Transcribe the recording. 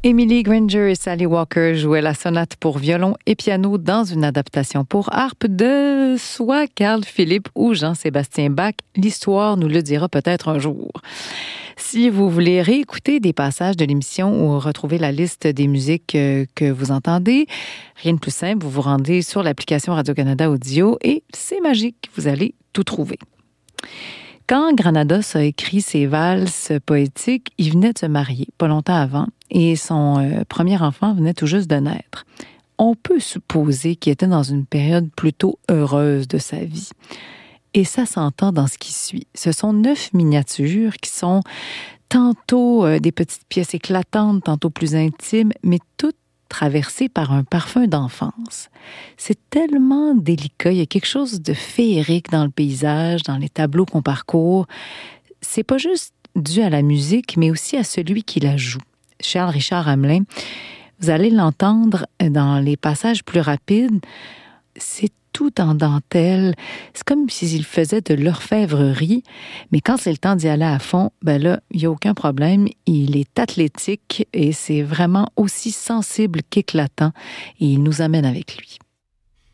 Emily Granger et Sally Walker jouaient la sonate pour violon et piano dans une adaptation pour harpe de soit Carl Philipp ou Jean-Sébastien Bach. L'histoire nous le dira peut-être un jour. Si vous voulez réécouter des passages de l'émission ou retrouver la liste des musiques que vous entendez, rien de plus simple, vous vous rendez sur l'application Radio-Canada Audio et c'est magique, vous allez tout trouver. Quand Granados a écrit ses valses poétiques, il venait de se marier, pas longtemps avant, et son premier enfant venait tout juste de naître. On peut supposer qu'il était dans une période plutôt heureuse de sa vie. Et ça s'entend dans ce qui suit. Ce sont 9 miniatures qui sont tantôt des petites pièces éclatantes, tantôt plus intimes, mais toutes traversées par un parfum d'enfance. C'est tellement délicat, il y a quelque chose de féerique dans le paysage, dans les tableaux qu'on parcourt. C'est pas juste dû à la musique, mais aussi à celui qui la joue. Charles Richard Hamelin, vous allez l'entendre dans les passages plus rapides, c'est tout en dentelle. C'est comme s'il faisait de l'orfèvrerie, mais quand c'est le temps d'y aller à fond, ben là, il n'y a aucun problème. Il est athlétique et c'est vraiment aussi sensible qu'éclatant et il nous amène avec lui.